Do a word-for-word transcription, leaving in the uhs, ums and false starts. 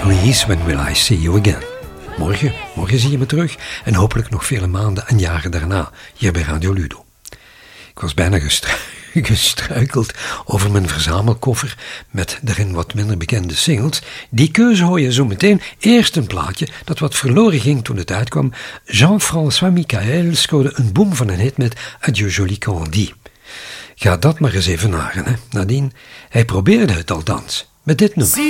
Louise, When Will I See You Again? Morgen, morgen zie je me terug en hopelijk nog vele maanden en jaren daarna, hier bij Radio Ludo. Ik was bijna gestru- gestruikeld over mijn verzamelkoffer met daarin wat minder bekende singles. Die keuze hoor je zo meteen. Eerst een plaatje dat wat verloren ging toen het uitkwam. Jean-François Michael scoorde een boom van een hit met Adieu Jolie Candy. Ga dat maar eens even naren, hè. Nadien, hij probeerde het althans met dit nummer.